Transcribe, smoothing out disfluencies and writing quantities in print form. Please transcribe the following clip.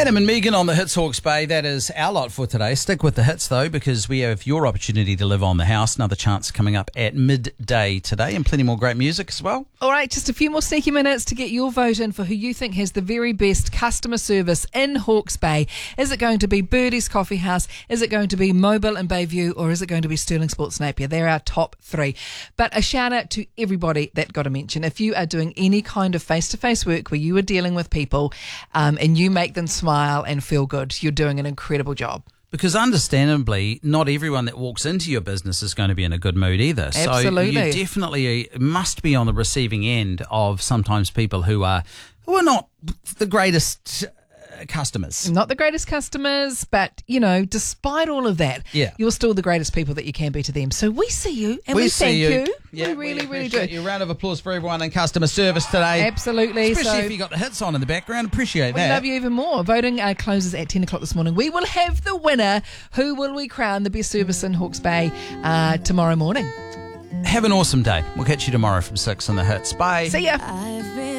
Adam and Megan on the Hits Hawke's Bay. That is our lot for today. Stick with the hits, though, because we have your opportunity to live on the house. Another chance coming up at midday today, and plenty more great music as well. All right, just a few more sneaky minutes to get your vote in for who you think has the very best customer service in Hawke's Bay. Is it going to be Birdie's Coffee House? Is it going to be Mobile in Bayview? Or is it going to be Sterling Sports Napier? They're our top three. But a shout out to everybody that got a mention. If you are doing any kind of face-to-face work where you are dealing with people and you make them smile and feel good, you're doing an incredible job. Because understandably, not everyone that walks into your business is going to be in a good mood either. Absolutely. So you definitely must be on the receiving end of sometimes people who are not the greatest customers. Not the greatest customers, but, you know, despite all of that, you're still the greatest people that you can be to them. So we see you and we thank you. Yeah, we really do. A round of applause for everyone in customer service today. Absolutely. Especially if you got the hits on in the background. Appreciate that. We love you even more. Voting closes at 10 o'clock this morning. We will have the winner. Who will we crown the best service in Hawke's Bay tomorrow morning? Have an awesome day. We'll catch you tomorrow from 6 on the Hits. Bye. See ya.